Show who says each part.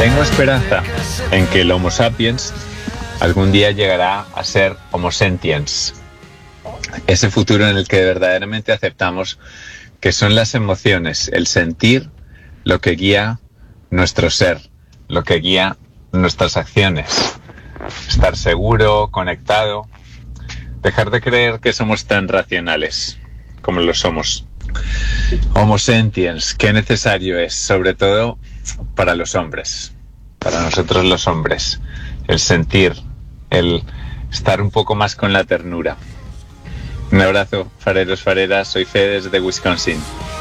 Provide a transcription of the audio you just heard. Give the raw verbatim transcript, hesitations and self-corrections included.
Speaker 1: Tengo esperanza en que el Homo sapiens algún día llegará a ser Homo sentiens. Ese futuro en el que verdaderamente aceptamos que son las emociones, el sentir, lo que guía nuestro ser, lo que guía nuestras acciones. Estar seguro, conectado, dejar de creer que somos tan racionales como lo somos. Homo sentiens, qué necesario es, sobre todo para los hombres, para nosotros los hombres, el sentir, el estar un poco más con la ternura. Un abrazo, fareros, fareras, soy Fede desde Wisconsin.